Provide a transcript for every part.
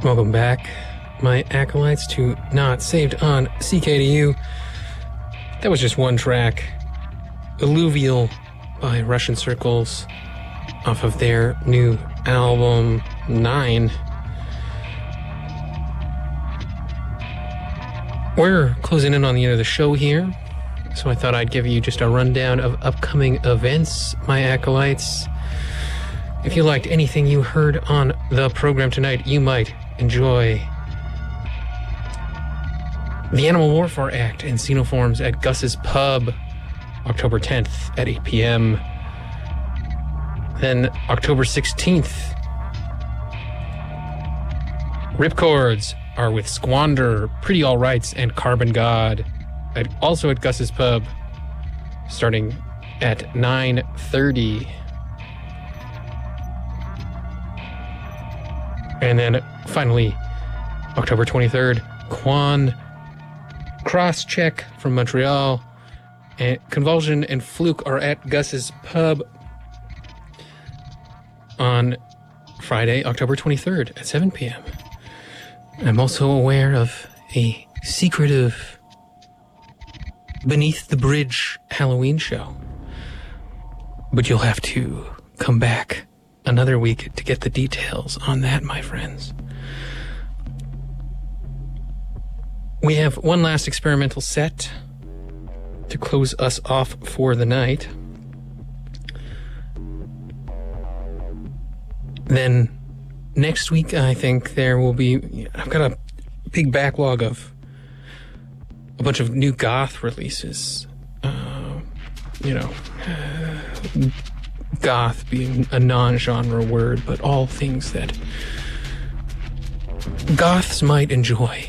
Welcome back, my acolytes, to Not Saved on CKDU. That was just one track, Alluvial by Russian Circles, off of their new album, 9. We're closing in on the end of the show here, so I thought I'd give you just a rundown of upcoming events, my acolytes. If you liked anything you heard on the program tonight, you might enjoy the Animal Warfare Act and Xenoforms at Gus's Pub, October 10th at 8 p.m. Then October 16th, Ripcords are with Squander, Pretty All Rights, and Carbon God, also at Gus's Pub, starting at 9:30. And then finally, October 23rd, Quan, Crosscheck from Montreal, and Convulsion and Fluke are at Gus's Pub on Friday, October 23rd at 7 p.m. I'm also aware of a secretive Beneath the Bridge Halloween show, but you'll have to come back another week to get the details on that, my friends. We have one last experimental set to close us off for the night. Then next week, I think there will be... I've got a big backlog of a bunch of new goth releases. Goth being a non-genre word, but all things that goths might enjoy.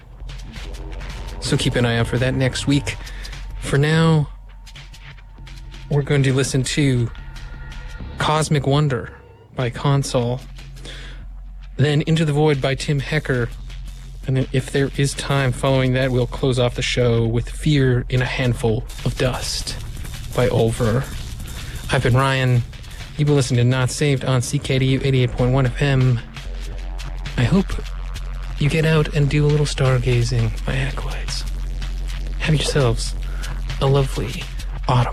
So keep an eye out for that next week. For now, we're going to listen to Cosmic Wonder by Console, then Into the Void by Tim Hecker, and then if there is time following that, we'll close off the show with Fear in a Handful of Dust by Ulver. I've been Ryan. You've been listening to Not Saved on CKDU 88.1 FM. I hope you get out and do a little stargazing, my acolytes. Have yourselves a lovely